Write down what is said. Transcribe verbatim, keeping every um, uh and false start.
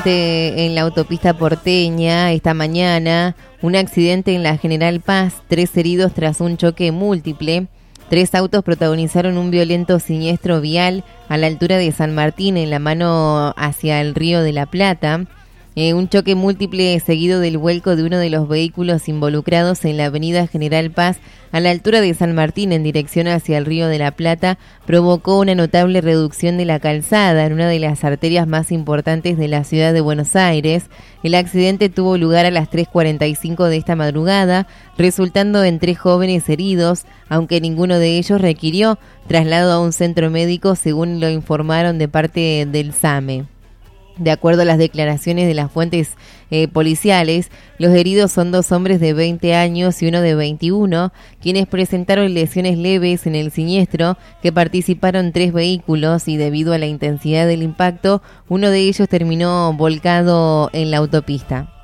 En la autopista porteña, esta mañana, un accidente en la General Paz, tres heridos tras un choque múltiple. Tres autos protagonizaron un violento siniestro vial a la altura de San Martín, en la mano hacia el Río de la Plata. Eh, un choque múltiple seguido del vuelco de uno de los vehículos involucrados en la avenida General Paz a la altura de San Martín en dirección hacia el Río de la Plata provocó una notable reducción de la calzada en una de las arterias más importantes de la ciudad de Buenos Aires. El accidente tuvo lugar a las tres cuarenta y cinco de esta madrugada, resultando en tres jóvenes heridos, aunque ninguno de ellos requirió traslado a un centro médico, según lo informaron de parte del SAME. De acuerdo a las declaraciones de las fuentes eh, policiales, los heridos son dos hombres de veinte años y uno de veintiuno, quienes presentaron lesiones leves en el siniestro, que participaron tres vehículos y debido a la intensidad del impacto, uno de ellos terminó volcado en la autopista.